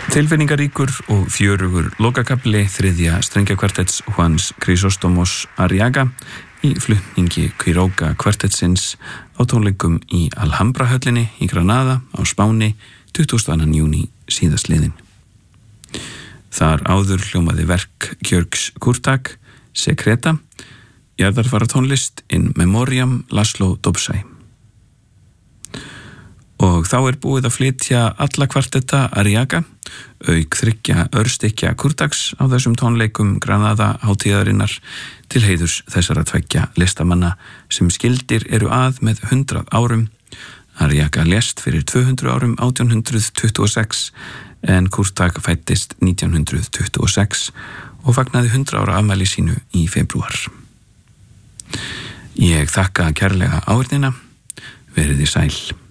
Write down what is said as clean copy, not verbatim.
Tilfinningaríkur og fjörugur lokakafli þriðja strengjakvartetts Juans Crisóstomos Arriaga í flutningi Quiroga kvartettsins á tónleikum í Alhambra-höllinni í Granada á Spáni 22. júní síðastliðinn. Þar áður hljómaði verk Gjörgs Kurtak, Sekreta, jarðarfaratónlist in memoriam Laszlo Dobszaj. Og þá búið að flytja alla kvartetta Arriaga, auk 3 örstykja Kurtaks á þessum tónleikum Granada hátíðarinnar til heiðurs þessara 2 listamanna sem skildir eru að með 100 árum. Arriaga lést fyrir 200 árum 1826 en Kurtak fæddist 1926 og fagnaði 100 ára afmæli sínu í febrúar. Ég þakka kærlega áheyrnina, verið þið sæl.